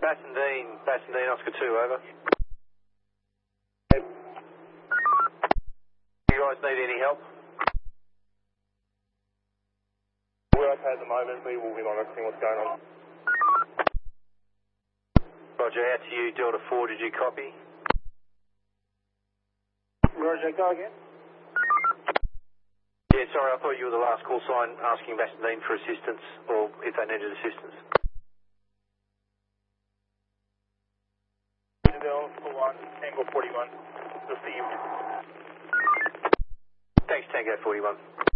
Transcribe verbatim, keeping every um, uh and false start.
Bassendean, Bassendean, Oscar two, over. Do you guys need any help? We're okay at the moment. We will be monitoring what's going on. Roger, out to you, Delta four, did you copy? Roger, go again. Yeah, sorry, I thought you were the last call sign asking Bassendean for assistance, or if they needed assistance. Delta one, Tango forty-one, received. Thanks, Tango forty-one.